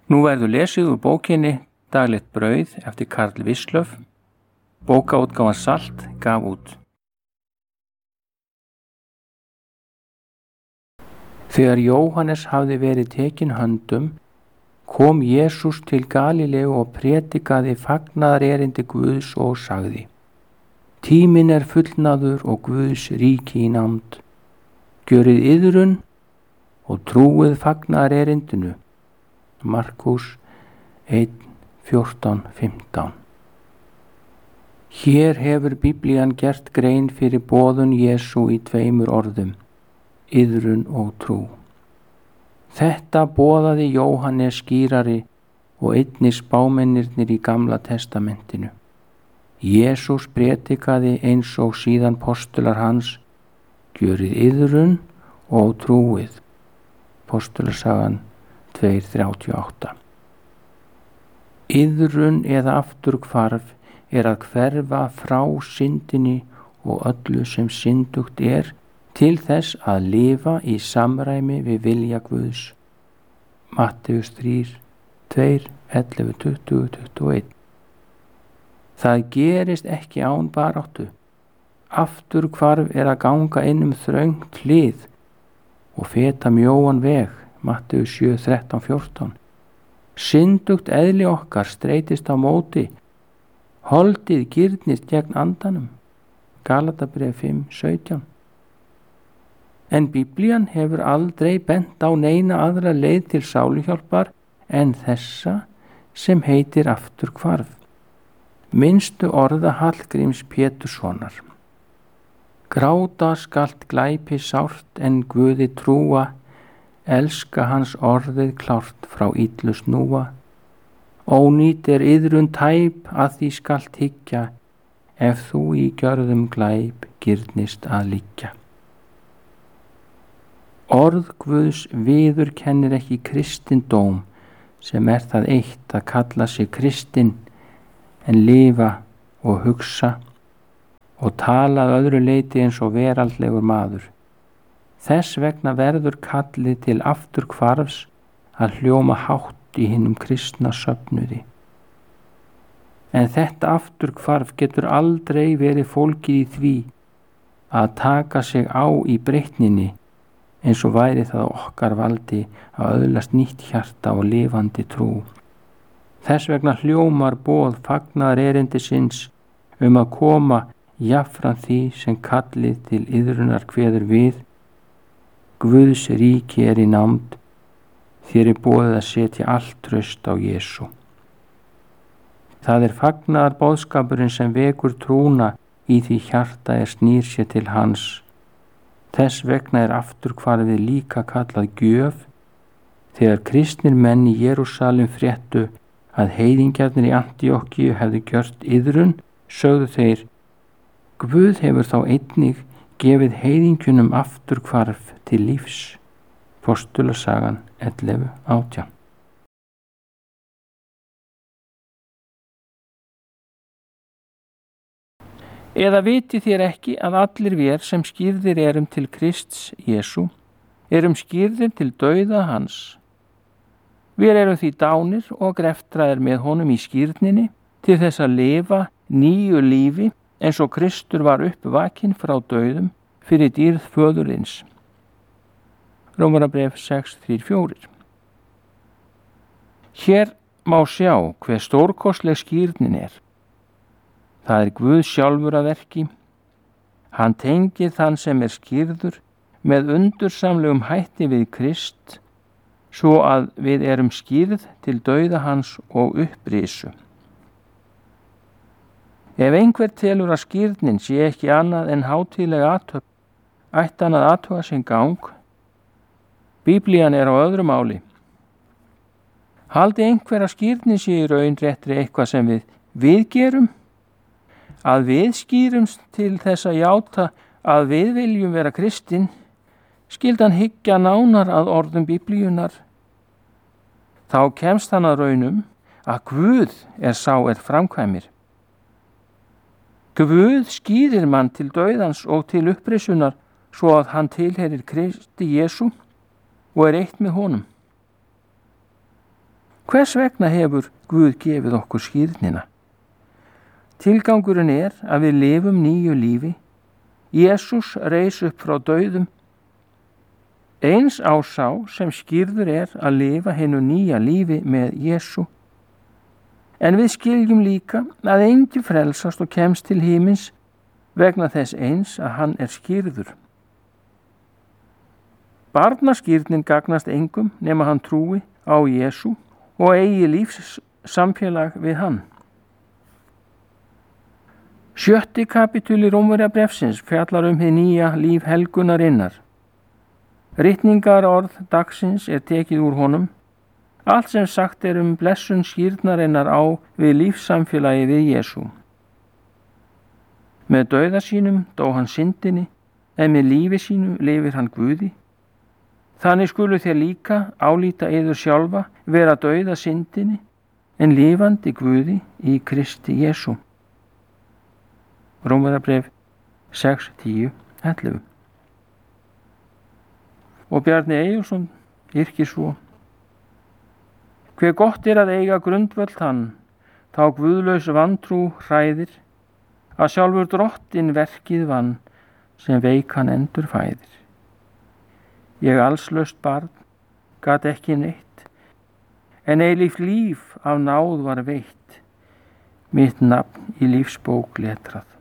Nú verður lesið úr bókinni Daglegt brauð eftir Karl Wislöff. Bókaútgáfan Salt gaf út. Þegar Jóhannes hafði verið tekinn höndum, kom Jesús til Galileu og prédikaði fagnaðarerindi Guðs og sagði: Tíminn er fullnaður og Guðs ríki í nánd. Gjörið iðrun og trúið fagnaðarerindinu. Markús 1:14-15. Hér hefur Biblían gert grein fyrir boðun Jesú í 2 orðum: iðrun og trú. Þetta boðaði Jóhannes skýrari og einnig spámennirnir í Gamla testamentinu. Jesús prédikaði eins og síðan postular hans: gjörið iðrun og trúið. Postularsagan 2:38. Iðrun eða afturhvarf er að hverfa frá syndinni og öllu sem syndugt er til þess að lifa í samræmi við vilja Guðs. Matteus 3:2-11-20-21. Það gerist ekki án baráttu. Afturhvarf er að ganga inn þröngt hlið og feta mjóan veg. Matteus 7:13-14. Syndugt eðli okkar streitist á móti. Holdið girnist gegn andanum. Galatabréf 5:17. En Biblían hefur aldrei bent á neina aðra leið til sáluhjálpar en þessa sem heitir afturhvarf. Minnstu orða Hallgríms Péturssonar. Gráta skalt glæpi sárt en Guði trúa, elska hans orðið klárt frá illu snúa. Ónýt er iðrun tæp að því skalt hyggja, ef þú í gjörðum glæp girnist að liggja. Orð Guðs viðurkennir ekki kristindóm, sem er það eitt að kalla sig kristinn, en lifa og hugsa og tala að öðru leyti eins og veraldlegur maður. Þess vegna verður kallið til afturhvarfs að hljóma hátt í hinum kristna söfnuði. En þetta afturhvarf getur aldrei verið fólgið í því að taka sig á í breytninni, eins og væri það okkar valdi að öðlast nýtt hjarta og lifandi trú. Þess vegna hljómar boð fagnaðarerindisins að koma jafnframt því sem kallið til iðrunar kveður við: Guðs ríki er í nánd, þér er boðið að setja allt traust á Jesú. Það er fagnaðarboðskapurinn sem vekur trúna í því hjarta snýr sér til hans. Þess vegna er afturhvarfið líka kallað gjöf. Þegar kristnir menn í Jerúsalem fréttu að heiðingjarnir í Antíokkíu hefðu gjört iðrun, sögðu þeir: Guð hefur þá einnig gefið heiðingjunum afturhvarf til lífs. Postulasagan 11:18. Eða vitið þér ekki að allir vér sem skírðir erum til Krists Jesú, erum skírðir til dauða hans? Vér erum því dánir og greftraðir með honum í skírninni til þess að lifa nýju lífi eins og Kristur var uppvakinn frá dauðum fyrir dýrð föðurins. Rómarbréf 6:3-4. Hér má sjá hve stórkostleg skírnin er. Það er Guð sjálfur að verki. Hann tengir þann sem er skírður með undursamlegum hætti við Krist, svo að við erum skírð til dauða hans og upprisu. Ef einhver telur að skírnin sé ekki annað en hátíðleg athöfn, ætti hann að athuga sinn gang. Biblían er á öðru máli. Haldi einhver að skírnin sé í raun réttri eitthvað sem við gerum? Að við skýrumst til þess að játa að við viljum vera kristinn, skyldan hyggja nánar að orðum Biblíunar. Þá kemst hann að raunum að Guð er sá framkvæmir. Guð skýrir mann til dauðans og til upprisunar svo að hann tilheyrir Kristi Jesú og eitt með honum. Hvers vegna hefur Guð gefið okkur skírnina? Tilgangurinn að við lifum nýju lífi. Jesús reis upp frá dauðum. Eins á sá sem skírður að lifa hinu nýja lífi með Jesú. En við skiljum líka að enginn frelsast og kemst til himins vegna þess eins að hann skírður. Barnaskírnin gagnast engum nema hann trúi á Jesú og eigi lífs samfélag við hann. 7. kapítuli Rómverjabréfsins fjallar hið nýja líf helgunarinnar. Ritningarorð dagsins tekið úr honum. Allt sem sagt blessun skírnarinnar á við lífssamfélagi við Jesú. Með dauða sínum dó hann syndinni, en með lífi sínu lifir hann Guði. Þannig skulu þér líka álíta yður sjálfa vera dauða syndinni, en lifandi Guði í Kristi Jesú. Rómverjabréf 6:10-11. Og Bjarni Eyjólfsson yrkir svo: Hve gott að eiga grundvöll þann, þá guðlaus vantrú hræðir, að sjálfur Drottinn verkið vann, sem veikan endur fæðir. Ég allslaust barn, gat ekki neitt, en eilíft líf af náð var veitt, mitt nafn í lífsbók letrað.